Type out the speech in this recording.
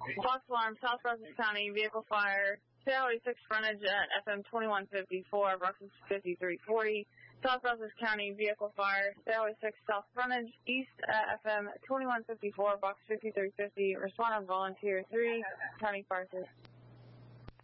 Fox Alarm, South Brazos County, vehicle fire, Highway 6 frontage at FM 2154, Bruxelles 5340. South Brazos County, vehicle fire, Highway 6 south frontage, east at FM 2154, box 5350. Respondent volunteer 3, County Fire Service.